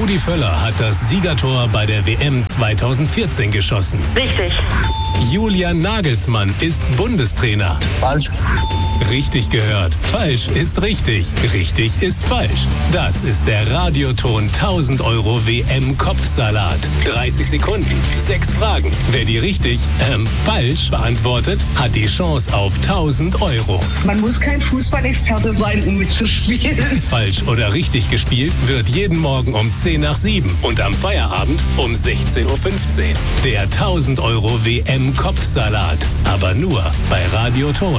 Rudi Völler hat das Siegertor bei der WM 2014 geschossen. Richtig. Julian Nagelsmann ist Bundestrainer. Falsch. Richtig gehört. Falsch ist richtig. Richtig ist falsch. Das ist der Radioton 1000 € WM-Kopfsalat. 30 Sekunden, 6 Fragen. Wer die richtig, falsch beantwortet, hat die Chance auf 1000 €. Man muss kein Fußballexperte sein, um mitzuspielen. Falsch oder richtig gespielt wird jeden Morgen um 10 nach 7 und am Feierabend um 16:15 Uhr. Der 1000 € WM-Kopfsalat. Aber nur bei Radioton.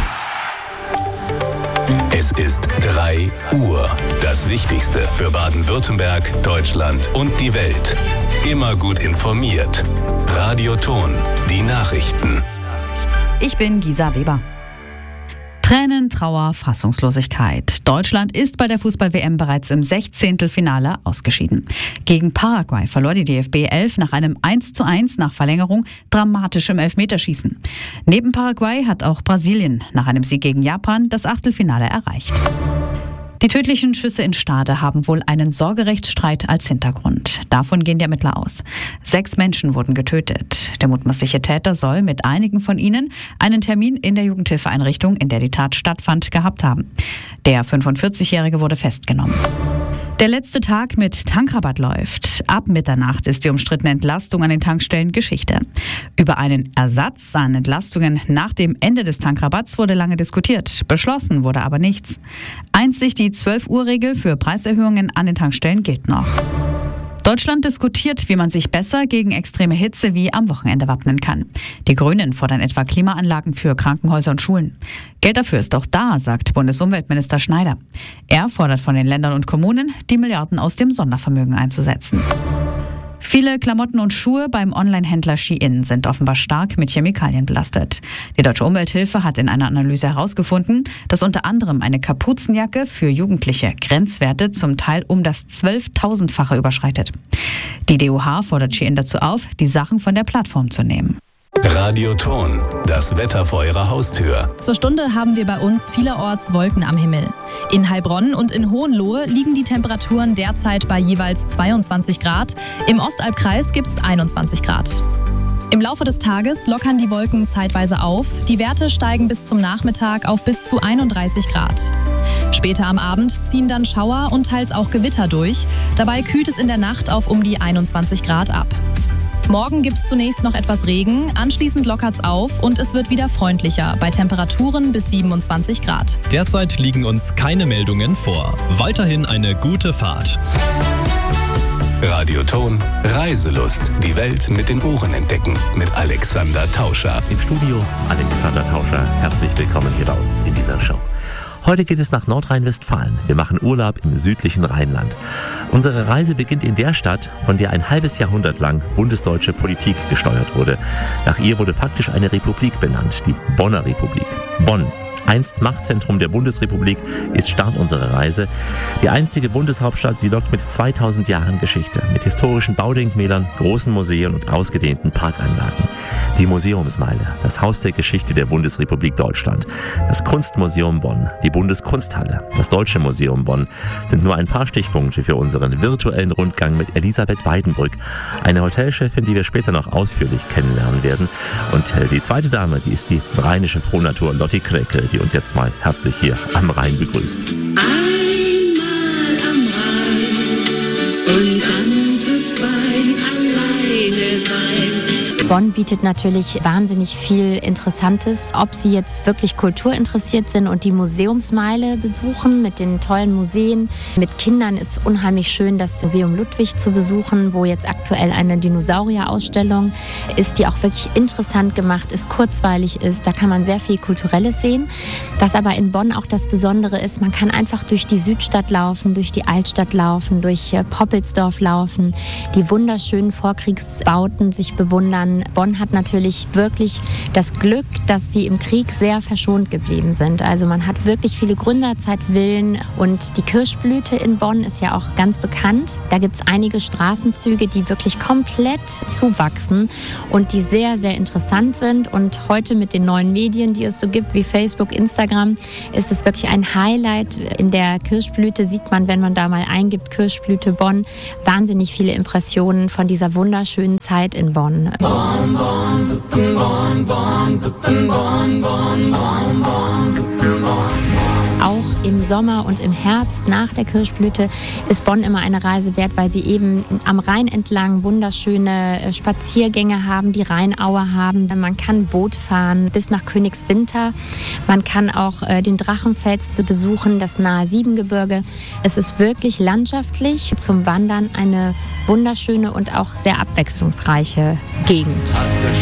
Es ist 3 Uhr. Das Wichtigste für Baden-Württemberg, Deutschland und die Welt. Immer gut informiert. Radioton. Die Nachrichten. Ich bin Gisa Weber. Tränen, Trauer, Fassungslosigkeit. Deutschland ist bei der Fußball-WM bereits im 16. Finale ausgeschieden. Gegen Paraguay verlor die DFB 11 nach einem 1:1 nach Verlängerung dramatisch im Elfmeterschießen. Neben Paraguay hat auch Brasilien nach einem Sieg gegen Japan das Achtelfinale erreicht. Die tödlichen Schüsse in Stade haben wohl einen Sorgerechtsstreit als Hintergrund. Davon gehen die Ermittler aus. 6 Menschen wurden getötet. Der mutmaßliche Täter soll mit einigen von ihnen einen Termin in der Jugendhilfeeinrichtung, in der die Tat stattfand, gehabt haben. Der 45-Jährige wurde festgenommen. Der letzte Tag mit Tankrabatt läuft. Ab Mitternacht ist die umstrittene Entlastung an den Tankstellen Geschichte. Über einen Ersatz an Entlastungen nach dem Ende des Tankrabatts wurde lange diskutiert. Beschlossen wurde aber nichts. Einzig die 12-Uhr-Regel für Preiserhöhungen an den Tankstellen gilt noch. Deutschland diskutiert, wie man sich besser gegen extreme Hitze wie am Wochenende wappnen kann. Die Grünen fordern etwa Klimaanlagen für Krankenhäuser und Schulen. Geld dafür ist auch da, sagt Bundesumweltminister Schneider. Er fordert von den Ländern und Kommunen, die Milliarden aus dem Sondervermögen einzusetzen. Viele Klamotten und Schuhe beim Online-Händler Shein sind offenbar stark mit Chemikalien belastet. Die Deutsche Umwelthilfe hat in einer Analyse herausgefunden, dass unter anderem eine Kapuzenjacke für Jugendliche Grenzwerte zum Teil um das 12.000-fache überschreitet. Die DUH fordert Shein dazu auf, die Sachen von der Plattform zu nehmen. Radioton. Das Wetter vor Ihrer Haustür. Zur Stunde haben wir bei uns vielerorts Wolken am Himmel. In Heilbronn und in Hohenlohe liegen die Temperaturen derzeit bei jeweils 22 Grad. Im Ostalbkreis gibt es 21 Grad. Im Laufe des Tages lockern die Wolken zeitweise auf. Die Werte steigen bis zum Nachmittag auf bis zu 31 Grad. Später am Abend ziehen dann Schauer und teils auch Gewitter durch. Dabei kühlt es in der Nacht auf um die 21 Grad ab. Morgen gibt es zunächst noch etwas Regen, anschließend lockert es auf und es wird wieder freundlicher bei Temperaturen bis 27 Grad. Derzeit liegen uns keine Meldungen vor. Weiterhin eine gute Fahrt. Radioton. Reiselust. Die Welt mit den Ohren entdecken. Mit Alexander Tauscher. Im Studio Alexander Tauscher. Herzlich willkommen hier bei uns in dieser Show. Heute geht es nach Nordrhein-Westfalen. Wir machen Urlaub im südlichen Rheinland. Unsere Reise beginnt in der Stadt, von der ein halbes Jahrhundert lang bundesdeutsche Politik gesteuert wurde. Nach ihr wurde faktisch eine Republik benannt, die Bonner Republik. Bonn, einst Machtzentrum der Bundesrepublik, ist Start unserer Reise. Die einstige Bundeshauptstadt, sie lockt mit 2000 Jahren Geschichte, mit historischen Baudenkmälern, großen Museen und ausgedehnten Parkanlagen. Die Museumsmeile, das Haus der Geschichte der Bundesrepublik Deutschland, das Kunstmuseum Bonn, die Bundeskunsthalle, das Deutsche Museum Bonn sind nur ein paar Stichpunkte für unseren virtuellen Rundgang mit Elisabeth Weidenbrück, eine Hotelchefin, die wir später noch ausführlich kennenlernen werden. Und die zweite Dame, die ist die rheinische Frohnatur Lotti Kreckel, die uns jetzt mal herzlich hier am Rhein begrüßt. Einmal am Rhein und dann zu zweit alleine sein. Bonn bietet natürlich wahnsinnig viel Interessantes. Ob Sie jetzt wirklich kulturinteressiert sind und die Museumsmeile besuchen mit den tollen Museen. Mit Kindern ist unheimlich schön, das Museum Ludwig zu besuchen, wo jetzt aktuell eine Dinosaurierausstellung ist, die auch wirklich interessant gemacht ist, kurzweilig ist. Da kann man sehr viel Kulturelles sehen. Was aber in Bonn auch das Besondere ist, man kann einfach durch die Südstadt laufen, durch die Altstadt laufen, durch Poppelsdorf laufen, die wunderschönen Vorkriegsbauten sich bewundern. denn Bonn hat natürlich wirklich das Glück, dass sie im Krieg sehr verschont geblieben sind. Also man hat wirklich viele Gründerzeitvillen und die Kirschblüte in Bonn ist ja auch ganz bekannt. Da gibt es einige Straßenzüge, die wirklich komplett zuwachsen und die sehr, sehr interessant sind. Und heute mit den neuen Medien, die es so gibt, wie Facebook, Instagram, ist es wirklich ein Highlight. In der Kirschblüte sieht man, wenn man da mal eingibt, Kirschblüte Bonn, wahnsinnig viele Impressionen von dieser wunderschönen Zeit in Bonn. Bonn, Bonn, Bonn, Bonn, Bonn, Bonn, Bonn, Bonn, Bonn. Auch im Sommer und im Herbst nach der Kirschblüte ist Bonn immer eine Reise wert, weil sie eben am Rhein entlang wunderschöne Spaziergänge haben, die Rheinaue haben. Man kann Boot fahren bis nach Königswinter. Man kann auch den Drachenfels besuchen, das nahe Siebengebirge. Es ist wirklich landschaftlich zum Wandern eine wunderschöne und auch sehr abwechslungsreiche Gegend.